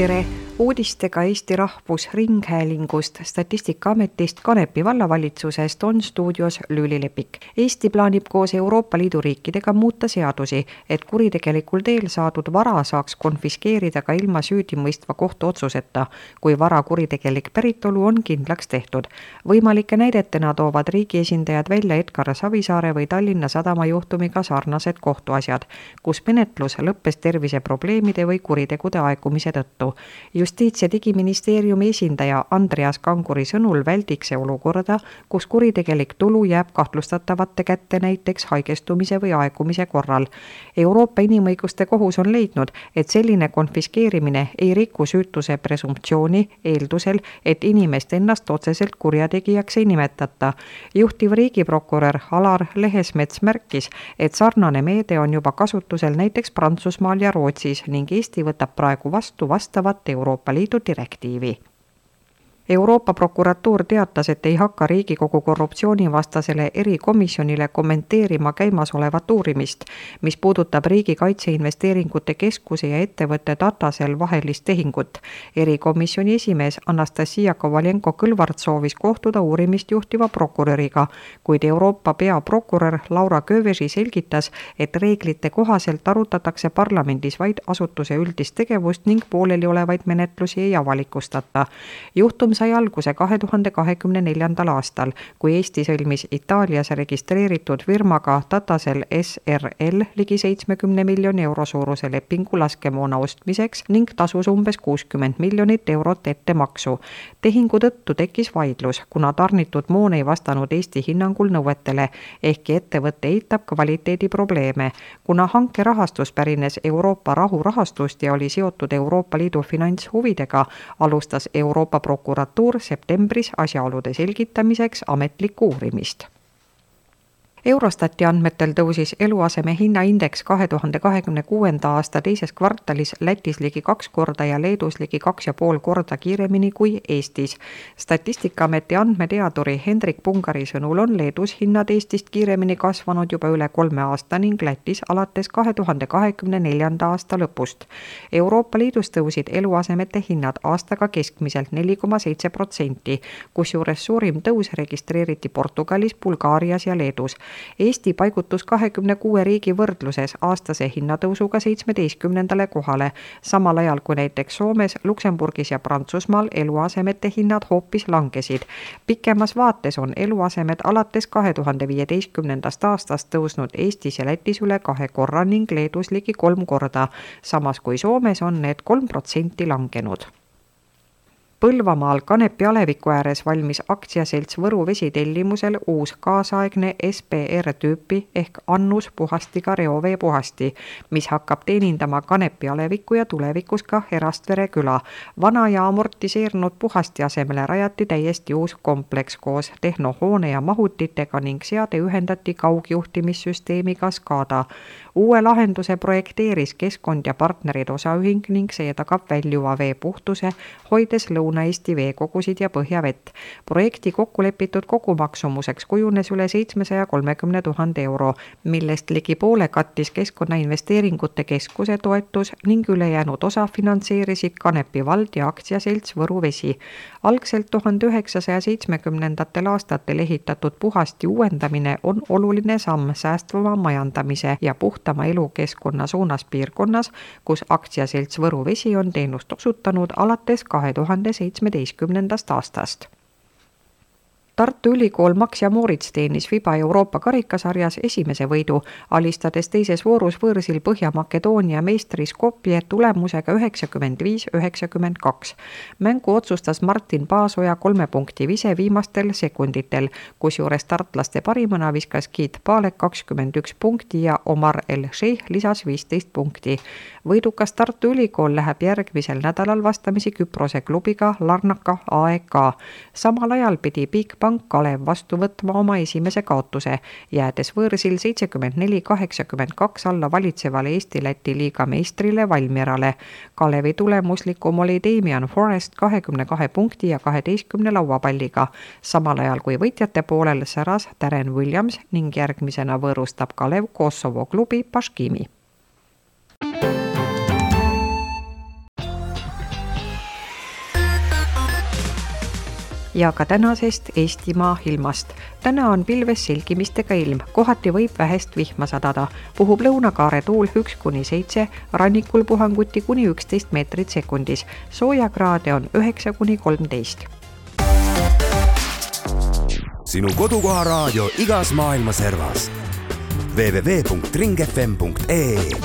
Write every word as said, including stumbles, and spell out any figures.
tere! Uudistega Eesti Rahvusringhäälingust, Statistikaametist, Kanepi vallavalitsusest on stuudios Lüüli Lepik. Eesti plaanib koos Euroopa Liidu riikidega muuta seadusi, et kuritegelikul teel saadud vara saaks konfiskeerida ka ilma süüdimõistva kohtuotsuseta, kui vara kuritegelik päritolu on kindlaks tehtud. Võimalike näidetena toovad riigi esindajad välja Edgar Savisaare või Tallinna Sadama juhtumiga sarnased kohtuasjad, kus menetlus lõppes terviseprobleemide või kuritegude aegumise tõttu. Justiits- ja digiministeeriumi esindaja Andreas Kanguri sõnul väldiks see olukorda, kus kuritegelik tulu jääb kahtlustatavate kätte näiteks haigestumise või aegumise korral. Euroopa Inimõiguste Kohus on leidnud, et selline konfiskeerimine ei riku süütuse presumptsiooni eeldusel, et inimest ennast otseselt kurjategijaks ei nimetata. Juhtiv riigiprokurör Alar Lehesmets märkis, et sarnane meede on juba kasutusel näiteks Prantsusmaal ja Rootsis ning Eesti võtab praegu vastu vastavat Euroopa Liidu direktiivi. Euroopa prokuratuur teatas, et ei hakka Riigikogu korruptsioonivastasele erikomisjonile kommenteerima käimasolevat uurimist, mis puudutab Riigikaitseinvesteeringute Keskuse ja ettevõtte Datasel vahelist tehingut. Erikomisjoni esimees Anastasia Kovalenko-Kõlvart soovis kohtuda uurimist juhtiva prokuröriga, kuid Euroopa peaprokurör Laura Kövesi selgitas, et reeglite kohaselt arutatakse parlamendis vaid asutuse üldist tegevust ning pooleli olevaid menetlusi ei avalikustata. Juhtum sai alguse kahe tuhande kahekümne neljandal aastal, kui Eesti sõlmis Itaalias registreeritud firmaga Datasel S R L ligi seitsmekümne miljoni euro suuruse lepingu laskemoona ostmiseks ning tasus umbes kuuskümmend miljonit eurot ettemaksu. Tehingu tõttu tekkis vaidlus, kuna tarnitud moon ei vastanud Eesti hinnangul nõuetele, ehkki ettevõtte eitab kvaliteediprobleeme. Kuna hanke rahastus pärines Euroopa rahurahastust ja oli seotud Euroopa Liidu finantshuvidega, alustas Euroopa prokuratuur septembris asjaolude selgitamiseks ametlikku uurimist. Eurostati andmetel tõusis eluaseme hinnaindeks kahe tuhande kahekümne kuuenda aasta teises kvartalis Lätis ligi kaks korda ja Leedus ligi kaks ja pool korda kiiremini kui Eestis. Statistikaameti andmeteaduri Hendrik Pungari sõnul on Leedus hinnad Eestist kiiremini kasvanud juba üle kolme aasta ning Lätis alates kahe tuhande kahekümne neljanda aasta lõpust. Euroopa Liidus tõusid eluasemete hinnad aastaga keskmiselt neli koma seitse protsenti, kusjuures suurim tõus registreeriti Portugalis, Bulgaarias ja Leedus. Eesti paigutus kahekümne kuue riigi võrdluses aastase hinnatõusuga seitsmeteistkümnendale kohale, samal ajal kui näiteks Soomes, Luksemburgis ja Prantsusmaal eluasemete hinnad hoopis langesid. Pikemas vaates on eluasemed alates kahe tuhande viieteistkümnendast aastast tõusnud Eestis ja Lätis üle kahe korra ning Leedus ligi kolm korda, samas kui Soomes on need kolm protsenti langenud. Põlvamaal Kanepi aleviku ääres valmis aktsiaselts Võru Vesi tellimusel uus kaasaegne S P R-tüüpi ehk Annus puhastiga reoveepuhasti, mis hakkab teenindama Kanepi alevikku ja tulevikus ka Erastvere küla. Vana ja amortiseerunud puhasti asemele rajati täiesti uus kompleks koos tehnohoone ja mahutitega ning seade ühendati kaugjuhtimissüsteemiga SCADA. Uue lahenduse projekteeris keskkond ja partnerid osaühing ning see tagab väljuva vee puhtuse, hoides Lõuna-Eesti veekogusid ja põhjavett. Projekti kokkulepitud kogumaksumuseks kujunes üle seitsmesaja kolmekümne tuhande euro, millest ligi poole kattis Keskkonnainvesteeringute Keskuse toetus ning ülejäänud osa finantseerisid Kanepi vald ja aktsiaselts Võru Vesi. Algselt tuhande üheksasaja seitsmekümnendatel aastatel ehitatud puhasti uuendamine on oluline samm säästvama majandamise ja puhtama elukeskkonna suunas piirkonnas, kus aktsiaselts Võru Vesi on teenust osutanud alates kahe tuhande seitsmeteistkümnendast aastast. Tartu Ülikool Max ja Moritz teenis FIBA Euroopa karikasarjas esimese võidu, alistades teises voorus võõrsil Põhja-Makedoonia meistri Skopje tulemusega üheksakümmend viis üheksakümmend kaks. Mängu otsustas Martin Paasoja kolme punkti vise viimastel sekunditel, kusjuures tartlaste parimana viskas Keith Palek kakskümmend üks punkti ja Omar El Sheikh lisas viisteist punkti. Võidukas Tartu Ülikool läheb järgmisel nädalal vastamisi Küprose klubiga Larnaka A E K. Samal ajal pidi Bigbank Kalev vastu võtma oma esimese kaotuse, jäädes võõrsil seitsekümmend neli kaheksakümmend kaks alla valitsevale Eesti-Läti liiga meistrile Valmierale. Kalevi tulemuslikum oli Damian Forrest kahekümne kahe punkti ja kaheteistkümne lauapalliga, samal ajal kui võitjate poolel säras Darren Williams ning järgmisena võõrustab Kalev Kosovo klubi Paškimi. ja ka tänasest Eestimaa ilmast. Täna on pilves selgimistega ilm, kohati võib vähest vihma sadada. Puhub lõunakaare tuul üks kuni seitse, rannikul puhanguti kuni üksteist meetrit sekundis. Soojakraade on üheksa kuni kolmteist. Sinu kodukoha raadio igas maailma servas. w w w punkt ring f m punkt e